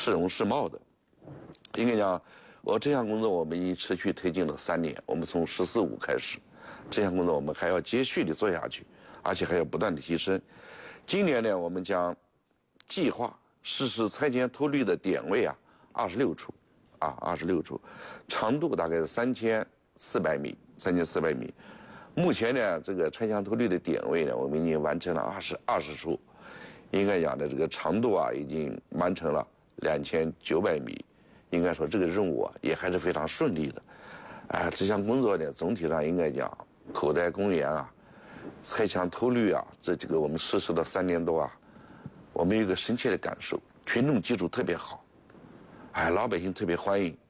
市容市貌的。应该讲，这项工作我们已经持续推进了3年，我们从“十四五”开始，这项工作我们还要接续的做下去，而且还要不断的提升。今年呢，我们将计划实施拆迁透绿的点位26处，26处，长度大概是3400米。目前呢，这个拆墙透绿的点位呢，我们已经完成了20处，应该讲的这个长度已经完成了2900米。应该说这个任务也还是非常顺利的。这项工作呢，总体上应该讲，口袋公园拆墙透绿这个我们实施了3年多我们有一个深切的感受，群众基础特别好，老百姓特别欢迎。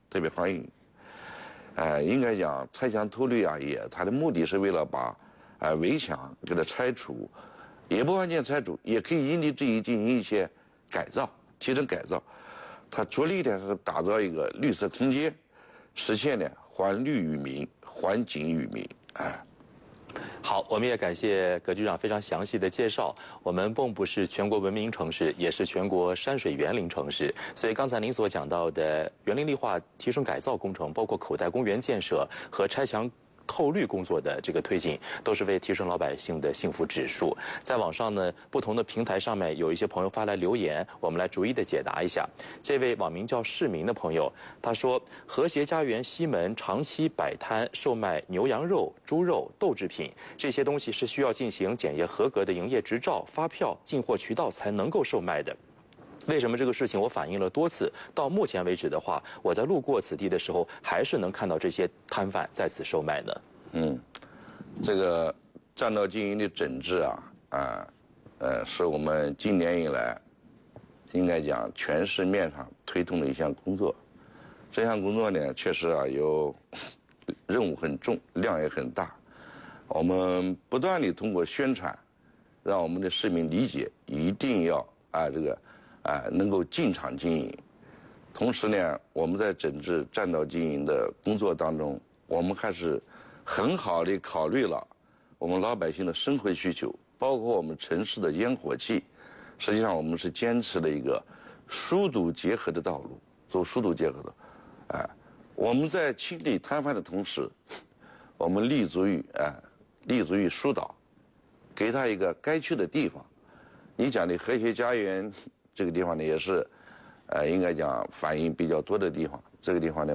应该讲拆墙透绿它的目的是为了把围墙给它拆除，也不完全拆除，也可以因地制宜进行一些改造，提升改造。它着力点是打造一个绿色空间，实现呢还绿于民，还景于民。 好，我们也感谢葛局长非常详细的介绍。我们蚌埠是全国文明城市，也是全国山水园林城市，所以刚才您所讲到的园林绿化提升改造工程，包括口袋公园建设和拆墙透绿工作的这个推进，都是为提升老百姓的幸福指数。在网上呢，不同的平台上面有一些朋友发来留言，我们来逐一的解答一下。这位网名叫市民的朋友，他说：和谐家园西门长期摆摊售卖牛羊肉、猪肉、豆制品，这些东西是需要进行检验合格的营业执照、发票、进货渠道才能够售卖的。为什么这个事情我反映了多次？到目前为止的话，我在路过此地的时候，还是能看到这些摊贩在此售卖呢。 这个占道经营的整治是我们今年以来，应该讲全市面上推动的一项工作。这项工作呢，确实有任务很重，量也很大。我们不断地通过宣传，让我们的市民理解，一定要能够进场经营。同时呢，我们在整治占道经营的工作当中，我们还是很好地考虑了我们老百姓的生活需求，包括我们城市的烟火气。实际上，我们是坚持了一个疏堵结合的道路，走疏堵结合的。我们在清理摊贩的同时，我们立足于疏导，给他一个该去的地方。你讲的和谐家园这个地方呢，也是应该讲反映比较多的地方。这个地方呢，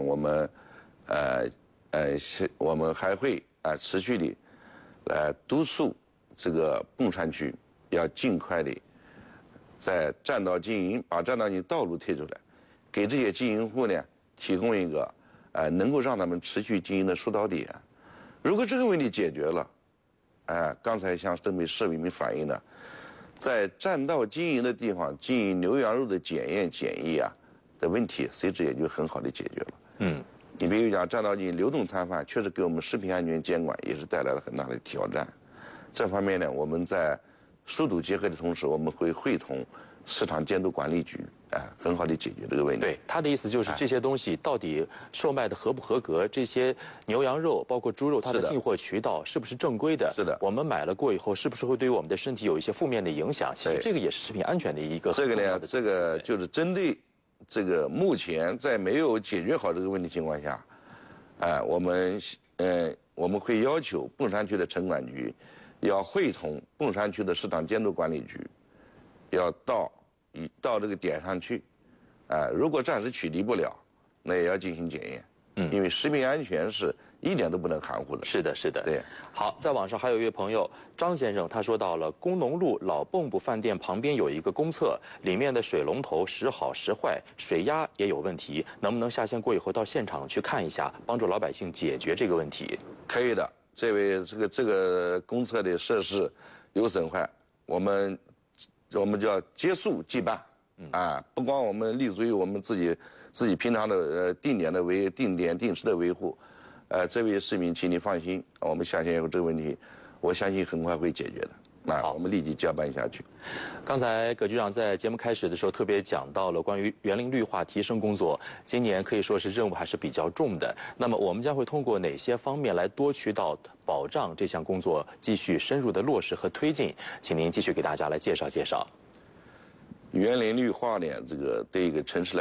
我们还会持续地来督促这个蚌山区要尽快地在占道经营，把占道经营道路贴出来，给这些经营户呢提供一个能够让他们持续经营的疏导点。如果这个问题解决了，刚才向这位市民反映的，在占道经营的地方经营牛羊肉的检验检疫的问题，随之也就很好的解决了。你比如讲占道经营流动摊贩，确实给我们食品安全监管也是带来了很大的挑战。这方面呢，我们在疏堵结合的同时，我们会会同市场监督管理局，很好的解决这个问题。 对，他的意思就是这些东西到底售卖的合不合格？这些牛羊肉包括猪肉，它的进货渠道是不是正规的？ 是的。 我们买了过以后，是不是会对于我们的身体有一些负面的影响？其实这个也是食品安全的一个很重要的。 这个就是针对这个目前在没有解决好这个问题情况下，我们会要求蚌山区的城管局要会同蚌山区的市场监督管理局，要到这个点上去，如果暂时取缔不了，那也要进行检验。因为食品安全是一点都不能含糊的。 是的，是的。 对。 好，在网上还有一位朋友张先生，他说到了工农路老蚌埠饭店旁边有一个公厕，里面的水龙头时好时坏，水压也有问题，能不能下线过以后到现场去看一下，帮助老百姓解决这个问题？ 可以的。这位这个公厕的设施有损坏，我们叫接速即办。不光我们立足于我们自己平常的定点定时的维护，这位市民请你放心，我们下线以后这个问题，我相信很快会解决的。我们立即交办下去。 刚才葛局长在节目开始的时候特别讲到了关于园林绿化提升工作，今年可以说是任务还是比较重的。那么我们将会通过哪些方面来多渠道保障这项工作继续深入的落实和推进？请您继续给大家来介绍介绍。 园林绿化呢，这个对一个城市来